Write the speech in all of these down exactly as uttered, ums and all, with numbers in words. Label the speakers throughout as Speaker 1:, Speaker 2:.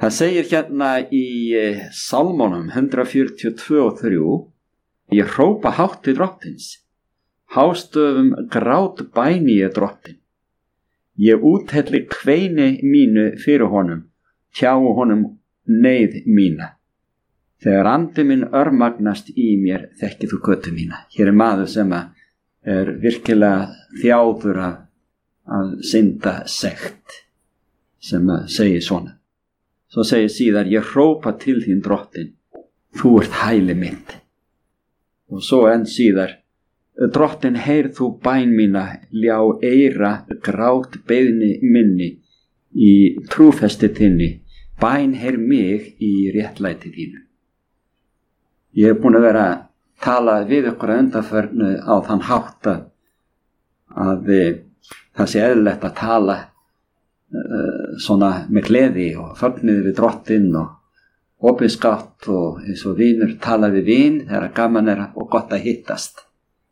Speaker 1: Það segir hérna í Sálmunum hundrað fjörutíu og tvö og þrjú: Ég hrópa hátt til drottins, hástöfum grát bæni ég drottin. Ég úthelli kveini mínu fyrir honum, tjá honum neyð mína. Þegar andi minn örmagnast í mér, þekkir þú götu mína. Hér er maður sem er virkilega þjáður að, að synda sekt, sem segir svona. Svo segir síðar: Ég hrópa til þín drottin, þú ert hæli mitt. Og svo enn síðar: Drottin, heyr þú bæn mína, ljá eyra grát beiðni minni í trúfesti þinni, bæn heyr mig í réttlæti þínu. Ég er búin að vera að tala við ykkur að undanförnu á þann hátt að, að það sé eðlilegt að tala uh, svona með gleði og fögnuði við drottinn og opinskátt og eins og vinur tala við vin þegar gaman er og gott að hittast.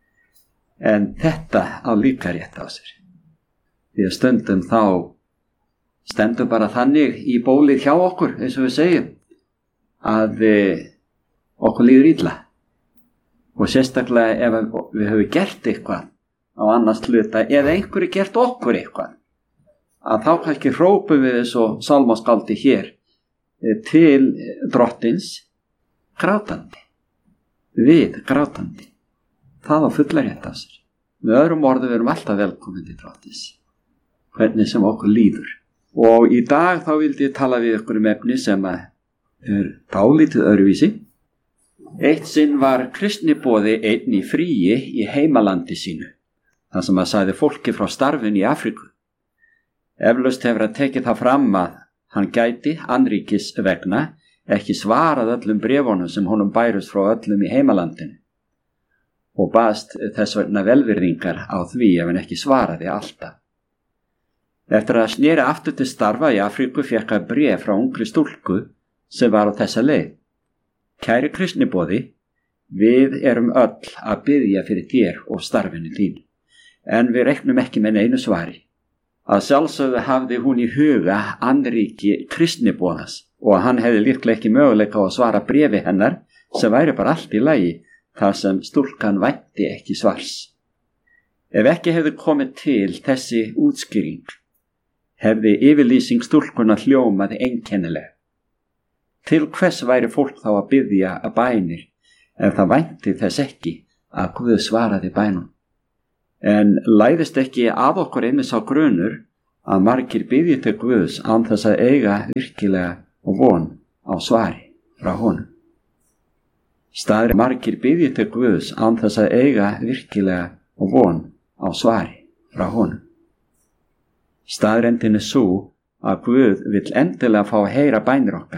Speaker 1: En þetta á líka rétt á sér. Því að stundum þá stendur bara þannig í bólið hjá okkur, eins og við segjum, að okkur líður illa. Og sérstaklega ef við höfum gert eitthvað á annars hluta eða einhverju gert okkur eitthvað, að þá kannski hrópum við eins og sálmaskáldi hér til drottins grátandi, við grátandi. Það á fulla rétt á sér. Með öðrum orðum við erum alltaf velkomin til drottins, hvernig sem okkur líður. Og í dag þá vildi ég tala við ykkur um efni sem er dálítið öðruvísi. Eitt sinn var kristniboði einn í fríi í heimalandi sínu, þar sem að sagði fólki frá starfinu í Afríku. Eflaust hefur að tekið það fram að hann gæti annríkis vegna ekki svarað öllum bréfunum sem honum bærust frá öllum í heimalandinu og baðst þess vegna velvirðingar á því ef hann ekki svaraði alltaf. Eftir að sneri aftur til starfa í Afríku fékk hann bréf frá ungri stúlku sem var á þessa leið: Kæri kristniboði, við erum öll að biðja fyrir þér og starfinu þín, en við reiknum ekki með neinu svari. Að sjálfsögðu hafði hún í huga annríki kristniboðans og að hann hefði líklega ekki möguleika á að svara bréfi hennar, sem væri bara allt í lagi, þar sem stúlkan vænti ekki svars. Ef ekki hefði komið til þessi útskýring, hefði yfirlýsing stúlkuna hljómað einkennilega. Til hvers væri fólk þá að biðja að bænir ef það vænti þess ekki að Guð svaraði bænum? En læðist ekki að okkur einnig sá grunur að margir biðji til Guðs án þess að eiga virkilega og von á svari frá honum? Staðri margir biðji til Guðs án þess að eiga virkilega og von á svari frá honum. Staðrendin er sú að Guð vill endilega fá að heyra bænir okkar,